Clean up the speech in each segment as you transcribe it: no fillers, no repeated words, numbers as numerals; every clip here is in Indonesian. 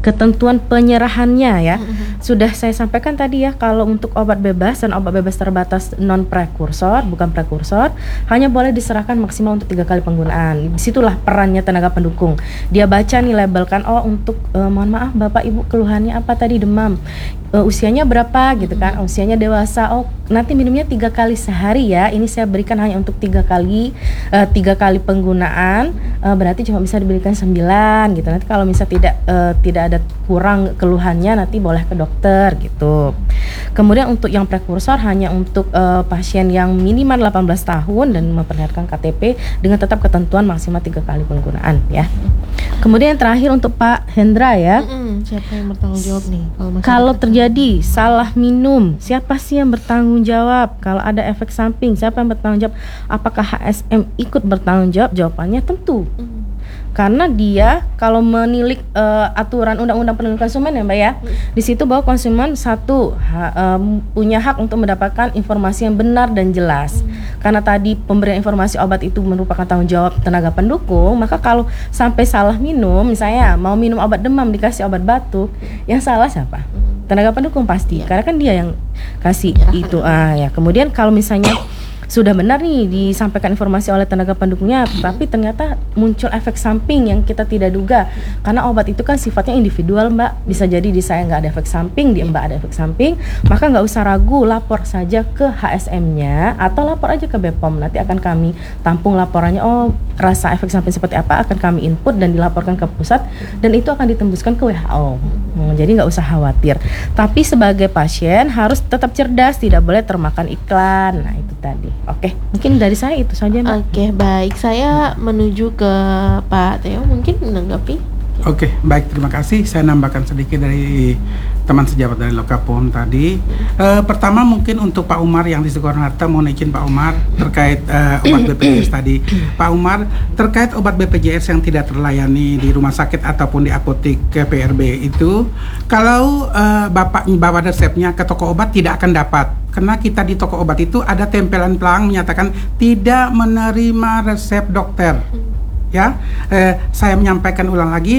ketentuan penyerahannya ya. Sudah saya sampaikan tadi ya, kalau untuk obat bebas dan obat bebas terbatas non prekursor, bukan prekursor, hanya boleh diserahkan maksimal untuk 3 kali penggunaan. Disitulah perannya tenaga pendukung. Dia baca nih, labelkan, oh untuk mohon maaf Bapak Ibu keluhannya apa tadi, demam, usianya berapa gitu kan, usianya dewasa, oh nanti minumnya 3 kali sehari ya, ini saya berikan hanya untuk 3 kali penggunaan, berarti cuma bisa diberikan 9 gitu. Nanti kalau misalnya tidak ada kurang keluhannya, nanti boleh ke dokter gitu. Kemudian untuk yang prekursor hanya untuk pasien yang minimal 18 tahun dan memperlihatkan KTP dengan tetap ketentuan maksimal 3 kali penggunaan ya. Kemudian yang terakhir untuk Pak Hendra ya. Siapa yang bertanggung jawab nih kalau terjadi salah minum, siapa sih yang bertanggung jawab? Kalau ada efek samping, siapa yang bertanggung jawab? Apakah HSM ikut bertanggung jawab? Jawabannya tentu. Karena dia kalau menilik aturan Undang-Undang Perlindungan Konsumen ya Mbak ya, di situ bahwa konsumen punya hak untuk mendapatkan informasi yang benar dan jelas. Karena tadi pemberian informasi obat itu merupakan tanggung jawab tenaga pendukung, maka kalau sampai salah minum, misalnya mau minum obat demam dikasih obat batuk, yang salah siapa? Tenaga pendukung pasti, karena kan dia yang kasih itu. Ya. Kemudian kalau misalnya sudah benar nih disampaikan informasi oleh tenaga pendukungnya, tapi ternyata muncul efek samping yang kita tidak duga, karena obat itu kan sifatnya individual Mbak, bisa jadi di saya nggak ada efek samping, di Mbak ada efek samping, maka nggak usah ragu, lapor saja ke HSM-nya atau lapor aja ke BPOM, nanti akan kami tampung laporannya, oh rasa efek samping seperti apa akan kami input dan dilaporkan ke pusat, dan itu akan ditembuskan ke WHO. Jadi nggak usah khawatir, tapi sebagai pasien harus tetap cerdas, tidak boleh termakan iklan. Nah itu tadi. Oke, mungkin dari saya itu saja Mbak. Oke, baik. Saya menuju ke Pak Theo, mungkin menanggapi. Oke, baik, terima kasih. Saya nambahkan sedikit dari teman sejawat dari Lokapom tadi. Pertama mungkin untuk Pak Umar yang di Soekarno-Hatta, mohon izin Pak Umar terkait obat BPJS tadi. Pak Umar, terkait obat BPJS yang tidak terlayani di rumah sakit ataupun di apotek PRB itu, kalau Bapak bawa resepnya ke toko obat tidak akan dapat. Karena kita di toko obat itu ada tempelan pelang menyatakan tidak menerima resep dokter. Ya, saya menyampaikan ulang lagi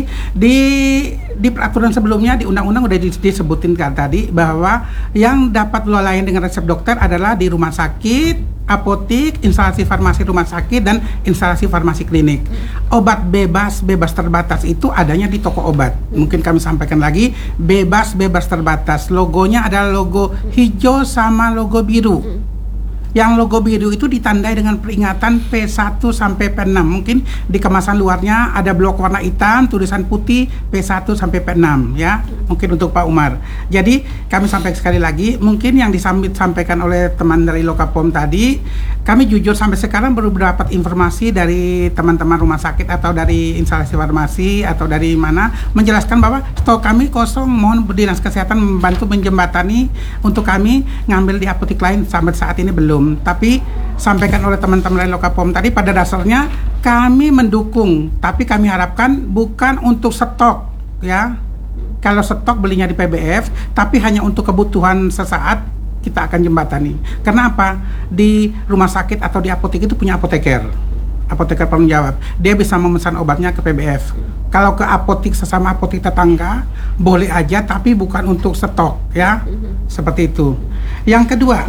di peraturan sebelumnya di undang-undang udah disebutin kan tadi bahwa yang dapat layan dengan resep dokter adalah di rumah sakit, apotek, instalasi farmasi rumah sakit dan instalasi farmasi klinik. Obat bebas terbatas itu adanya di toko obat. Mungkin kami sampaikan lagi, bebas terbatas. Logonya adalah logo hijau sama logo biru. Yang logo biru itu ditandai dengan peringatan P1 sampai P6. Mungkin di kemasan luarnya ada blok warna hitam, tulisan putih P1 sampai P6 ya. Mungkin untuk Pak Umar. Jadi kami sampaikan sekali lagi, mungkin yang disampaikan oleh teman dari Lokapom tadi, kami jujur sampai sekarang baru mendapat informasi dari teman-teman rumah sakit atau dari instalasi farmasi atau dari mana menjelaskan bahwa stok kami kosong, mohon Dinas Kesehatan membantu menjembatani untuk kami ngambil di apotek lain. Sampai saat ini belum. Tapi sampaikan oleh teman-teman dari Lokapom tadi, pada dasarnya kami mendukung, tapi kami harapkan bukan untuk stok ya. Kalau stok belinya di PBF, tapi hanya untuk kebutuhan sesaat kita akan jembatani. Karena apa? Di rumah sakit atau di apotek itu punya apoteker penanggung jawab. Dia bisa memesan obatnya ke PBF. Kalau ke apotek sesama apotek tetangga boleh aja, tapi bukan untuk stok ya. Seperti itu. Yang kedua,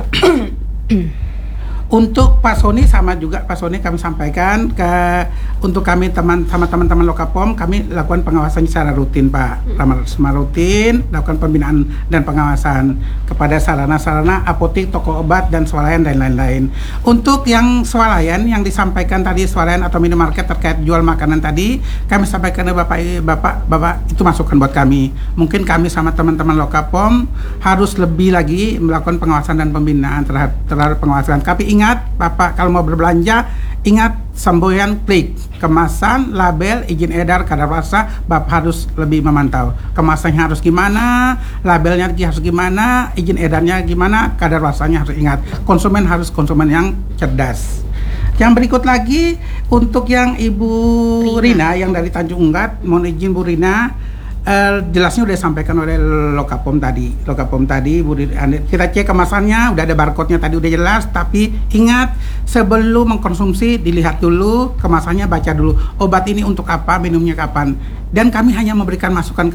untuk Pak Sony sama juga Pak Sony kami sampaikan untuk kami teman-teman Lokapom, kami lakukan pengawasan secara rutin Pak, rutin lakukan pembinaan dan pengawasan kepada sarana-sarana apotek, toko obat dan swalayan dan lain-lain. Untuk yang swalayan yang disampaikan tadi, swalayan atau minimarket terkait jual makanan tadi, kami sampaikan ke Bapak itu masukan buat kami. Mungkin kami sama teman-teman Lokapom harus lebih lagi melakukan pengawasan dan pembinaan terhadap pengawasan. Tapi ingat Bapak kalau mau berbelanja, ingat semboyan klik kemasan, label, izin edar, kadaluarsa. Bapak harus lebih memantau kemasannya harus gimana, labelnya harus gimana, izin edarnya gimana, kadaluarsanya harus ingat. Konsumen harus konsumen yang cerdas. Yang berikut lagi untuk yang Ibu Rina yang dari Tanjung Unggat, mohon izin Bu Rina, jelasnya udah disampaikan oleh Lokapom tadi. Kita cek kemasannya, udah ada barcode-nya tadi udah jelas. Tapi ingat, sebelum mengkonsumsi dilihat dulu kemasannya, baca dulu obat ini untuk apa, minumnya kapan. Dan kami hanya memberikan masukan